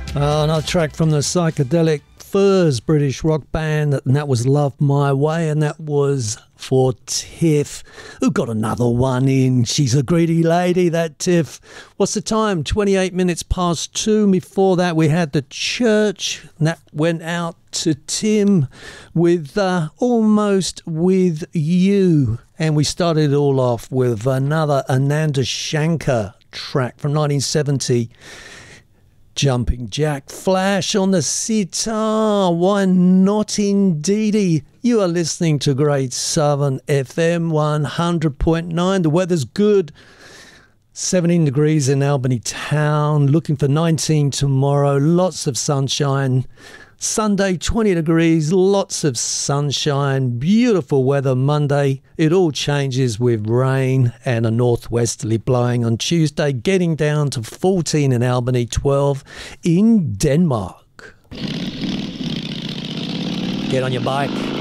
Another track from the Psychedelic Furs British rock band, and that was Love My Way, and that was for Tiff, who got another one in. She's a greedy lady, that Tiff. What's the time? 28 minutes past 2. Before that, we had The Church, and that went out to Tim with Almost With You. And we started it all off with another Ananda Shankar track from 1970. Jumping Jack Flash on the sitar. Why not indeedy? You are listening to Great Southern FM 100.9. The weather's good. 17 degrees in Albany town. Looking for 19 tomorrow. Lots of sunshine. Sunday, 20 degrees, lots of sunshine, beautiful weather Monday. It all changes with rain and a northwesterly blowing on Tuesday, getting down to 14 in Albany, 12 in Denmark. Get on your bike.